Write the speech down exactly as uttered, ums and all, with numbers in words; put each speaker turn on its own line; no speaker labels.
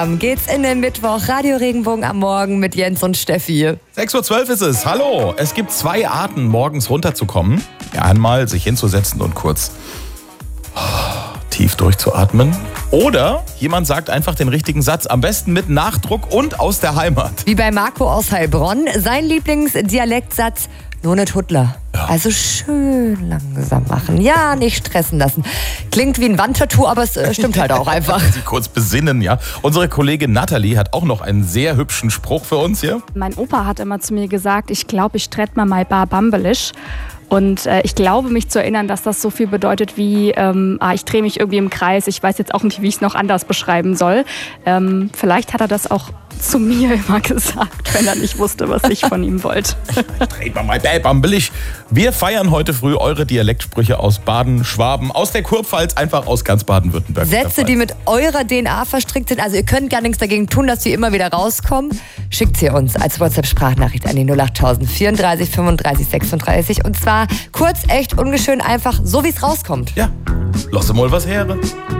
Geht's in den Mittwoch, Radio Regenbogen am Morgen mit Jens und Steffi.
sechs Uhr zwölf ist es. Hallo. Es gibt zwei Arten, morgens runterzukommen. Ja, einmal sich hinzusetzen und kurz tief durchzuatmen. Oder jemand sagt einfach den richtigen Satz, am besten mit Nachdruck und aus der Heimat.
Wie bei Marco aus Heilbronn, sein Lieblingsdialektsatz, nur nicht Huttler.
Ja.
Also schön langsam machen. Ja, nicht stressen lassen. Klingt wie ein Wandtattoo, aber es äh, stimmt halt auch einfach.
Sie kurz besinnen, ja. Unsere Kollegin Nathalie hat auch noch einen sehr hübschen Spruch für uns hier.
Mein Opa hat immer zu mir gesagt, ich glaube, ich trett mal mal bar bambelisch. Und äh, ich glaube, mich zu erinnern, dass das so viel bedeutet wie, ähm, ah, ich drehe mich irgendwie im Kreis, ich weiß jetzt auch nicht, wie ich es noch anders beschreiben soll. Ähm, vielleicht hat er das auch zu mir immer gesagt, wenn er nicht wusste, was ich von ihm wollte.
Dreht mal mal bambelig. Wir feiern heute früh eure Dialektsprüche aus Baden, Schwaben, aus der Kurpfalz, einfach aus ganz Baden-Württemberg.
Sätze, die mit eurer D N A verstrickt sind. Also ihr könnt gar nichts dagegen tun, dass sie immer wieder rauskommen. Schickt sie uns als WhatsApp-Sprachnachricht an die null acht tausend vierunddreißig fünfunddreißig sechsunddreißig. Und zwar kurz, echt, ungeschön, einfach so, wie es rauskommt.
Ja, lass mal was her.